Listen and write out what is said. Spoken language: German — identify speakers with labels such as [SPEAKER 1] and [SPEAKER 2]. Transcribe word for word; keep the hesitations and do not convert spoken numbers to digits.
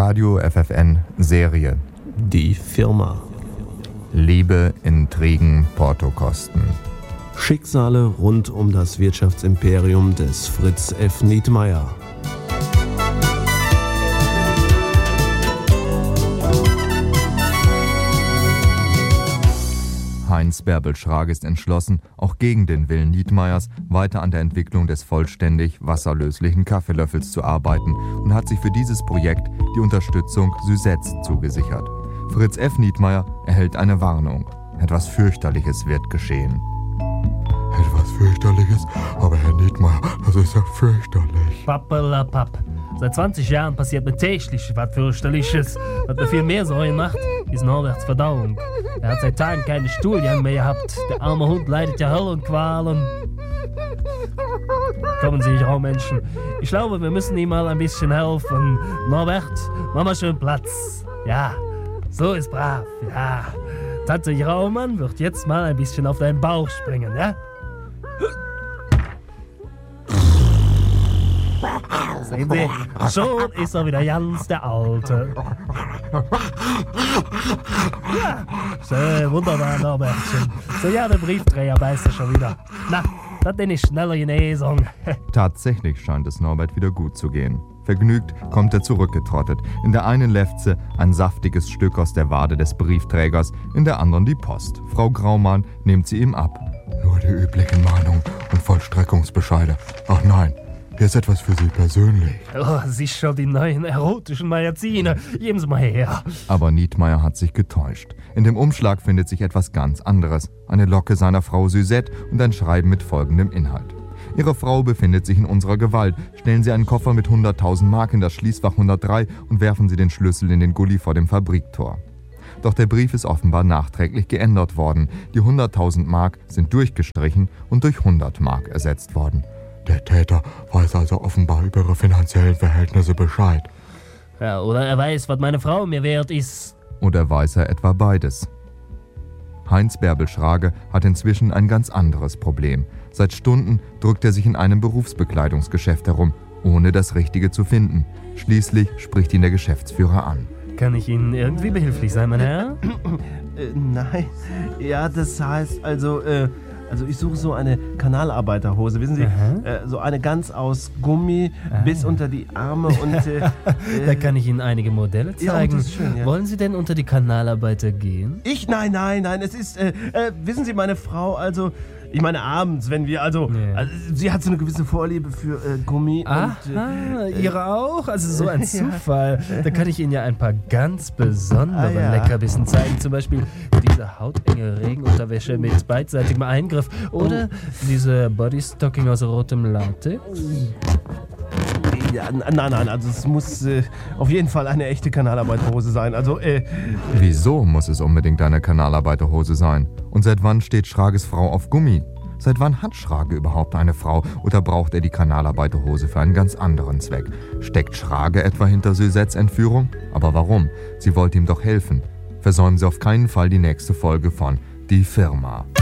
[SPEAKER 1] Radio F F N Serie.
[SPEAKER 2] Die Firma.
[SPEAKER 1] Liebe, Intrigen, Portokosten.
[SPEAKER 2] Schicksale rund um das Wirtschaftsimperium des Fritz F. Nietmeyer.
[SPEAKER 1] Heinz Bärbel-Schrage ist entschlossen, auch gegen den Willen Nietmeyers weiter an der Entwicklung des vollständig wasserlöslichen Kaffeelöffels zu arbeiten und hat sich für dieses Projekt die Unterstützung Süsetts zugesichert. Fritz F. Nietmeyer erhält eine Warnung. Etwas Fürchterliches wird geschehen.
[SPEAKER 3] Etwas Fürchterliches? Aber Herr Nietmeyer, das ist ja fürchterlich.
[SPEAKER 4] Pappelapapp. Seit zwanzig Jahren passiert mir täglich was Fürchterliches. Was mir viel mehr Sorgen macht, ist Norberts Verdauung. Er hat seit Tagen keine Stuhlgang mehr gehabt. Der arme Hund leidet ja Höllenqualen. Kommen Sie, Raumenschen. Ich glaube, wir müssen ihm mal ein bisschen helfen. Norbert, mach mal schön Platz. Ja, so ist brav, ja. Tante Raumann wird jetzt mal ein bisschen auf deinen Bauch springen, ja? Sehen Sie, schon ist er wieder ganz der Alte. Ja, schön, wunderbar, Norbertchen. So, ja, der Briefträger beißt er schon wieder. Na, das ist eine schnelle Genesung.
[SPEAKER 1] Tatsächlich scheint es Norbert wieder gut zu gehen. Vergnügt kommt er zurückgetrottet. In der einen Lefze ein saftiges Stück aus der Wade des Briefträgers, in der anderen die Post. Frau Graumann nimmt sie ihm ab.
[SPEAKER 3] Nur die üblichen Mahnungen und Vollstreckungsbescheide. Ach nein, hier ist etwas für Sie persönlich.
[SPEAKER 4] Oh, sicher die neuen erotischen Magazine. Geben Sie mal her.
[SPEAKER 1] Aber Nietmeyer hat sich getäuscht. In dem Umschlag findet sich etwas ganz anderes. Eine Locke seiner Frau Suzette und ein Schreiben mit folgendem Inhalt. Ihre Frau befindet sich in unserer Gewalt. Stellen Sie einen Koffer mit hunderttausend Mark in das Schließfach hundertdrei und werfen Sie den Schlüssel in den Gully vor dem Fabriktor. Doch der Brief ist offenbar nachträglich geändert worden. Die hunderttausend Mark sind durchgestrichen und durch hundert Mark ersetzt worden.
[SPEAKER 3] Der Täter weiß also offenbar über ihre finanziellen Verhältnisse Bescheid.
[SPEAKER 4] Ja, oder er weiß, was meine Frau mir wert ist.
[SPEAKER 1] Oder weiß er etwa beides? Heinz Bärbel-Schrage hat inzwischen ein ganz anderes Problem. Seit Stunden drückt er sich in einem Berufsbekleidungsgeschäft herum, ohne das Richtige zu finden. Schließlich spricht ihn der Geschäftsführer an.
[SPEAKER 4] Kann ich Ihnen irgendwie behilflich sein, mein Herr?
[SPEAKER 2] Äh, nein, ja, das heißt also, äh, also ich suche so eine Kanalarbeiterhose, wissen Sie, äh, so eine ganz aus Gummi ah. bis unter die Arme und... Äh,
[SPEAKER 4] da kann ich Ihnen einige Modelle zeigen.
[SPEAKER 2] Ja, das ist schön, ja.
[SPEAKER 4] Wollen Sie denn unter die Kanalarbeiter gehen?
[SPEAKER 2] Ich? Nein, nein, nein, es ist, äh, äh, wissen Sie, meine Frau, also... Ich meine abends, wenn wir, also,
[SPEAKER 4] nee.
[SPEAKER 2] also sie hat so eine gewisse Vorliebe für äh, Gummi.
[SPEAKER 4] Aha, und, äh, Ihre auch? Also so ein Zufall. Ja. Da kann ich Ihnen ja ein paar ganz besondere ah, ja. Leckerbissen zeigen. Zum Beispiel diese hautenge Regenunterwäsche mit beidseitigem Eingriff. Oder oh. diese Bodystocking aus rotem Latex.
[SPEAKER 2] Ja, nein, nein, also es muss äh, auf jeden Fall eine echte Kanalarbeiterhose sein. Also, äh...
[SPEAKER 1] Wieso muss es unbedingt eine Kanalarbeiterhose sein? Und seit wann steht Schrages Frau auf Gummi? Seit wann hat Schrage überhaupt eine Frau oder braucht er die Kanalarbeiterhose für einen ganz anderen Zweck? Steckt Schrage etwa hinter Susettes Entführung? Aber warum? Sie wollte ihm doch helfen. Versäumen Sie auf keinen Fall die nächste Folge von Die Firma.